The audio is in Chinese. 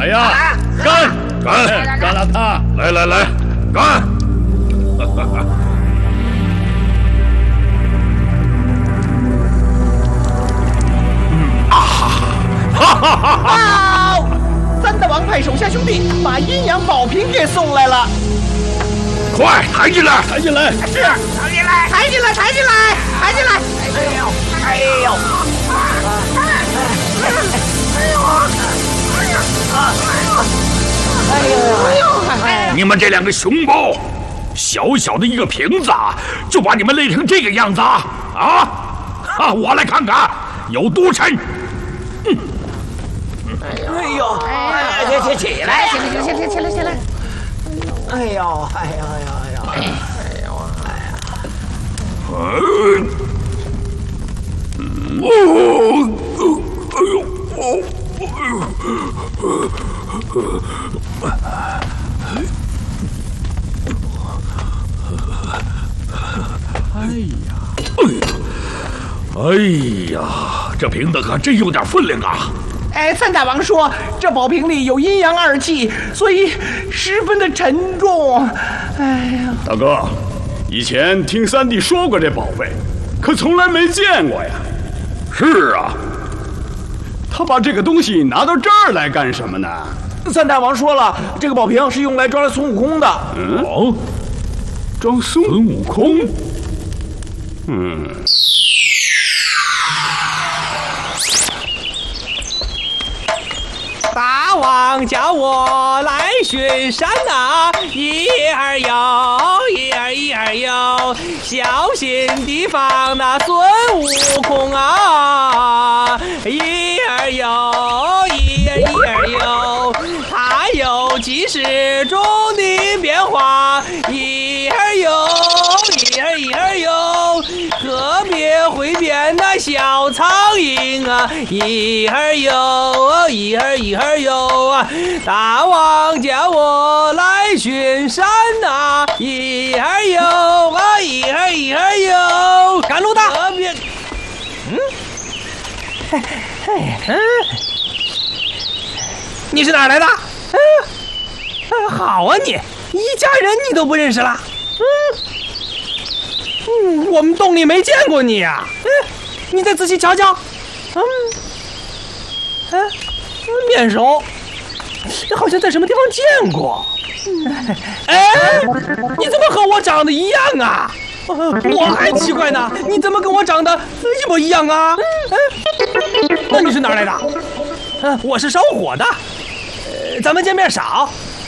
来呀，干！干了他！ 来，干！ 啊！三大王派手下兄弟把阴阳宝瓶给送来了， 快抬进来！ 抬进来！ 是，抬进来！抬进来！哎呦！ 你们这两个熊猫，小小的一个瓶子就把你们累成这个样子啊！我来看看有多沉。 起来！起来！哎呦！ 哎呀，这瓶子可真有点分量啊！ 三大王说这宝瓶里有阴阳二气，所以十分的沉重。哎呀， 大哥，以前听三弟说过这宝贝，可从来没见过呀。 是啊， 他把这个东西拿到这儿来干什么呢？ 三大王说了，这个宝瓶是用来装孙悟空的。 装孙悟空？ 大王叫我来巡山一儿游，小心提防那孙悟空一儿游，他有几十种的变化，一儿游，特别会变那小苍蝇一儿游，大王叫我来巡山一儿游，赶路的。你是哪儿来的？好啊，你一家人你都不认识了？我们洞里没见过你呀。你再仔细瞧瞧。面熟，好像在什么地方见过。你怎么和我长得一样啊？我还奇怪呢，你怎么跟我长得一模一样啊？那你是哪儿来的？我是烧火的，咱们见面少，